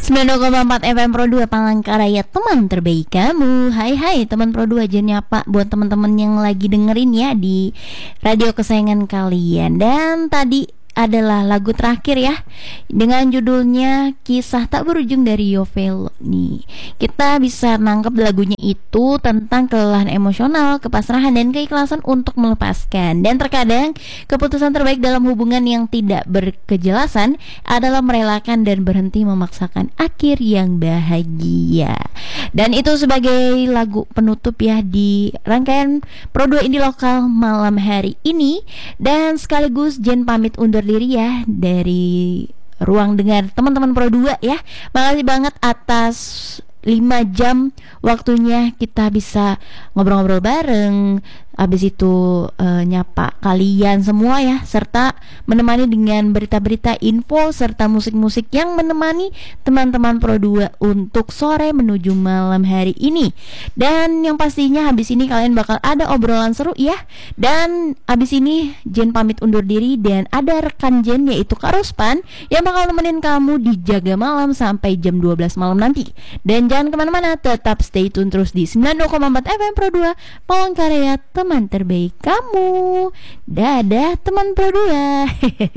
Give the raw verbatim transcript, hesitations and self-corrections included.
sembilan puluh koma empat F M Pro dua Palangkaraya, teman terbaik kamu. Hai hai teman Pro dua, jangan nyapa buat teman-teman yang lagi dengerin ya di radio kesayangan kalian. Dan tadi adalah lagu terakhir ya, dengan judulnya Kisah Tak Berujung dari Yovelo. Nih, kita bisa nangkep lagunya itu tentang kelelahan emosional, kepasrahan, dan keikhlasan untuk melepaskan. Dan terkadang keputusan terbaik dalam hubungan yang tidak berkejelasan adalah merelakan dan berhenti memaksakan akhir yang bahagia. Dan itu sebagai lagu penutup ya di rangkaian Pro dua Indie Lokal malam hari ini. Dan sekaligus Jen pamit undur diri ya dari ruang dengar teman-teman Pro dua ya. Makasih banget atas lima jam waktunya kita bisa ngobrol-ngobrol bareng. Habis itu uh, nyapa kalian semua ya, serta menemani dengan berita-berita, info, serta musik-musik yang menemani teman-teman Pro dua untuk sore menuju malam hari ini. Dan yang pastinya habis ini kalian bakal ada obrolan seru ya. Dan habis ini Jen pamit undur diri, dan ada rekan Jen yaitu Kak Ruspan yang bakal nemenin kamu di Jaga Malam sampai jam dua belas malam nanti. Dan jangan kemana-mana, tetap stay tune terus di sembilan puluh koma empat F M Pro dua Palangkaraya, teman terbaik kamu. Dadah teman Pro dua.